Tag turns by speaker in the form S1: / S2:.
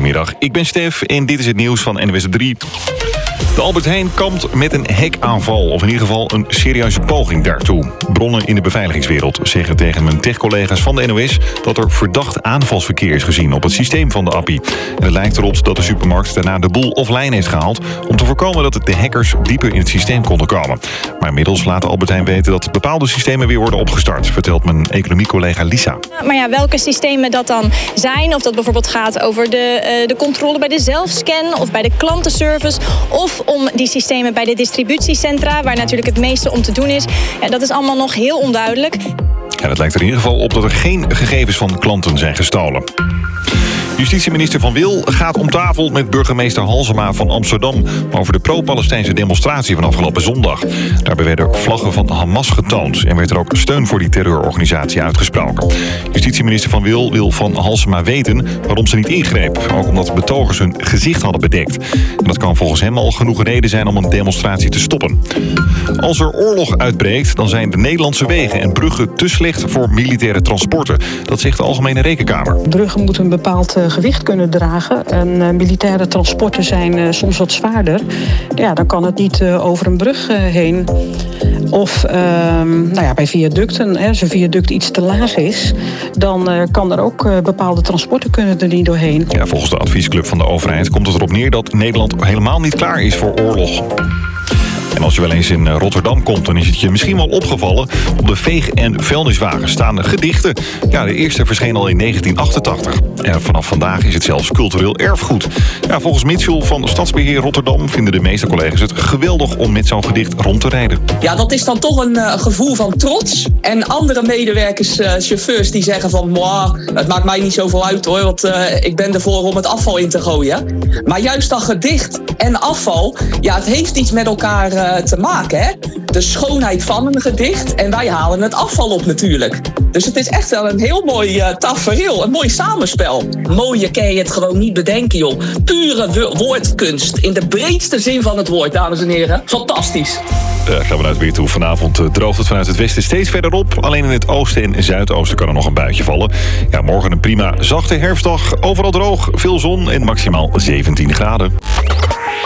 S1: Goedemiddag, ik ben Stef en dit is het nieuws van NWS op 3. De Albert Heijn kampt met een hackaanval, of in ieder geval een serieuze poging daartoe. Bronnen in de beveiligingswereld zeggen tegen mijn tech-collega's van de NOS... dat er verdacht aanvalsverkeer is gezien op het systeem van de appie. En het lijkt erop dat de supermarkt daarna de boel offline heeft gehaald... om te voorkomen dat de hackers dieper in het systeem konden komen. Maar inmiddels laat de Albert Heijn weten dat bepaalde systemen weer worden opgestart... vertelt mijn economiecollega Lisa.
S2: Maar ja, welke systemen dat dan zijn, of dat bijvoorbeeld gaat over de controle bij de zelfscan... of bij de klantenservice, of om die systemen bij de distributiecentra... waar natuurlijk het meeste om te doen is, ja, dat is allemaal nog heel onduidelijk.
S1: Ja, het lijkt er in ieder geval op dat er geen gegevens van klanten zijn gestolen. Justitieminister Van Wil gaat om tafel met burgemeester Halsema van Amsterdam... over de pro-Palestijnse demonstratie van afgelopen zondag. Daarbij werden vlaggen van Hamas getoond... en werd er ook steun voor die terreurorganisatie uitgesproken. Justitieminister Van Wil wil van Halsema weten waarom ze niet ingreep. Ook omdat betogers hun gezicht hadden bedekt. En dat kan volgens hem al genoeg reden zijn om een demonstratie te stoppen. Als er oorlog uitbreekt, dan zijn de Nederlandse wegen en bruggen te slecht voor militaire transporten. Dat zegt de Algemene Rekenkamer.
S3: Bruggen moeten een bepaald gewicht kunnen dragen. En militaire transporten zijn soms wat zwaarder. Ja, dan kan het niet over een brug heen. Of bij viaducten, als een viaduct iets te laag is... dan kan er ook bepaalde transporten kunnen er niet doorheen.
S1: Ja, volgens de adviesclub van de overheid komt het erop neer... dat Nederland helemaal niet klaar is voor oorlog. En als je wel eens in Rotterdam komt, dan is het je misschien wel opgevallen. Op de veeg- en vuilniswagen staan gedichten. Ja, de eerste verscheen al in 1988. En vanaf vandaag is het zelfs cultureel erfgoed. Ja, volgens Mitchell van Stadsbeheer Rotterdam vinden de meeste collega's het geweldig om met zo'n gedicht rond te rijden.
S4: Ja, dat is dan toch een gevoel van trots. En andere medewerkers, chauffeurs, die zeggen van... het maakt mij niet zoveel uit hoor, want ik ben ervoor om het afval in te gooien. Maar juist dat gedicht en afval, ja, het heeft iets met elkaar te maken, hè? De schoonheid van een gedicht en wij halen het afval op natuurlijk. Dus het is echt wel een heel mooi tafereel, een mooi samenspel. Mooier kan je het gewoon niet bedenken, joh. Pure woordkunst, in de breedste zin van het woord, dames en heren. Fantastisch.
S1: Gaan we naar het weer toe. Vanavond droogt het vanuit het westen steeds verder op. Alleen in het oosten en zuidoosten kan er nog een buitje vallen. Ja, morgen een prima zachte herfstdag. Overal droog, veel zon en maximaal 17 graden.